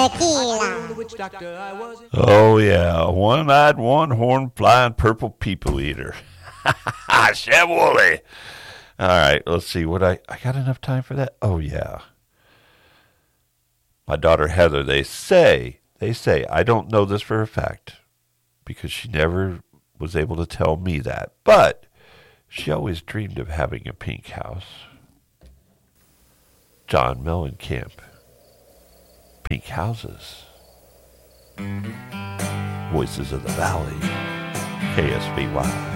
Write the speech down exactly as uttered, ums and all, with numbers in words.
tequila. Oh, yeah. One-eyed, one-horned, flying purple people eater. Chef Wooly. All right, let's see. What I, I got enough time for that? Oh, yeah. My daughter Heather, they say, they say, I don't know this for a fact because she never was able to tell me that, but she always dreamed of having a pink house. John Mellencamp. Pink houses. Voices of the Valley. K S B Y.